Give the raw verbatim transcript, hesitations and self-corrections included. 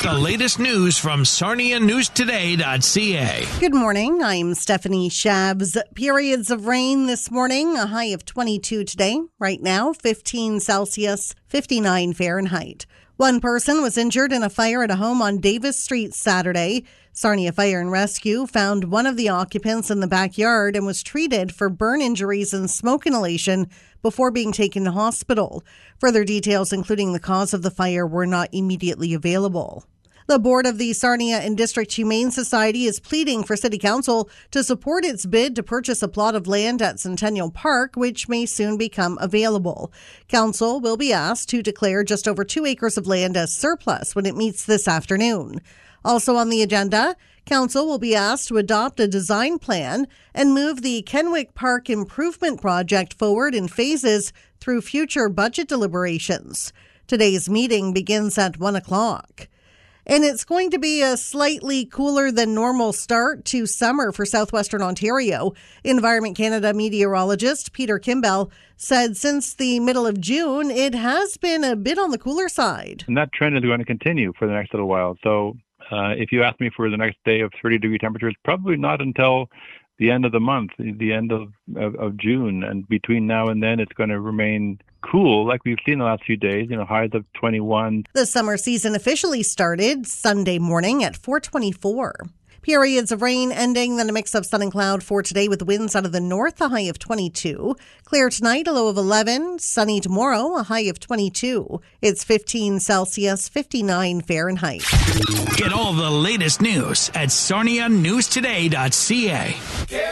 the latest news from Sarnia News Today dot C A. Good morning. I'm Stephanie Shabs. Periods of rain this morning, a high of twenty-two today. Right now, fifteen Celsius, fifty-nine Fahrenheit. One person was injured in a fire at a home on Davis Street Saturday. Sarnia Fire and Rescue found one of the occupants in the backyard and was treated for burn injuries and smoke inhalation before being taken to hospital. Further details, including the cause of the fire, were not immediately available. The board of the Sarnia and District Humane Society is pleading for City Council to support its bid to purchase a plot of land at Centennial Park, which may soon become available. Council will be asked to declare just over two acres of land as surplus when it meets this afternoon. Also on the agenda, Council will be asked to adopt a design plan and move the Kenwick Park Improvement Project forward in phases through future budget deliberations. Today's meeting begins at one o'clock. And it's going to be a slightly cooler than normal start to summer for southwestern Ontario. Environment Canada meteorologist Peter Kimball said since the middle of June, it has been a bit on the cooler side. And that trend is going to continue for the next little while. So uh, if you ask me for the next day of thirty degree temperatures, probably not until the end of the month, the end of, of, of June. And between now and then, it's going to remain cool like we've seen the last few days, you know, highs of twenty-one. The summer season officially started Sunday morning at four twenty-four. Periods of rain ending, then a mix of sun and cloud for today with winds out of the north, a high of twenty-two. Clear tonight, a low of eleven. Sunny tomorrow, a high of twenty-two. It's fifteen Celsius, fifty-nine Fahrenheit. Get all the latest news at Sarnia News Today dot C A.